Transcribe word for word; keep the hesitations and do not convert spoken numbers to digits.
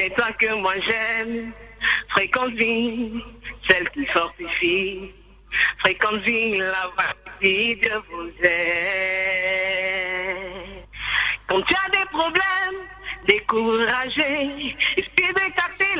c'est toi que moi j'aime. Fréquente vie, celle qui fortifie. Fréquente vie, la voici de vous aider. Quand tu as des problèmes, découragé, il suffit de